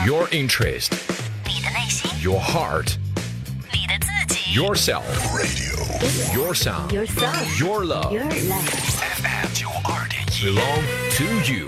Your interest, 你的内心， your heart, 你的自己 yourself, your sound, Your sound your love, Your life FM 92.1 belong to you.